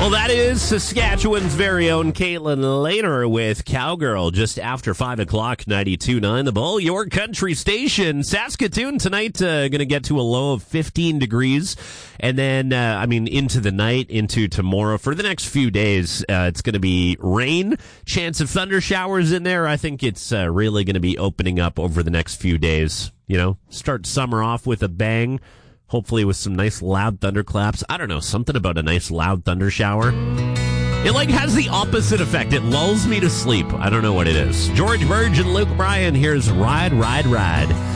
Well, that is Saskatchewan's very own Caitlin Lehner with Cowgirl just after 5 o'clock, 92.9 The Bull, your country station. Saskatoon tonight going to get to a low of 15 degrees. And then, into the night, into tomorrow. For the next few days, it's going to be rain, chance of thunder showers in there. I think it's really going to be opening up over the next few days. You know, start summer off with a bang. Hopefully with some nice loud thunderclaps. I don't know, something about a nice loud thunder shower. It has the opposite effect. It lulls me to sleep. I don't know what it is. George Burge and Luke Bryan, here's Ride, Ride, Ride.